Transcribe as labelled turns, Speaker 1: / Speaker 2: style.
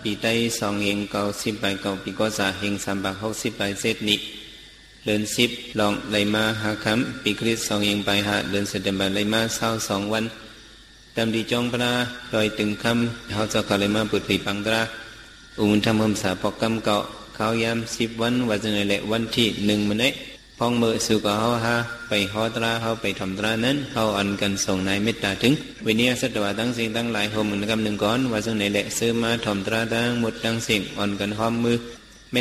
Speaker 1: ปีไต้2เฮง90ใบเก่าปีก็สาเฮง3บาท60ใบเศษนิเดือน10ลองไหลมาหาคำปีคริส2เฮงไปหาเดือนสิงหาคมไหลมา22วันตามดีจองปลาลอยตึงคำเขาจะเขาไหลมาปุถุปังตราอุมทำหมสาปอกกำเกาะเขายาม10วันวันจันทร์แหละวันที่1มื้อนี้พองมือสู่กับเขาหาไปหอตราเขาไปทำตรานั้นเขาอันกันส่งนายเมตตาถึงวินิยสัตวะตั้งสิ่งตั้งหลายโฮม1 กำ 1 ก้อนวันจันทร์แหละซื้อมาทำตราตั้งหมดตั้งสิ่งอันกันหอมมือ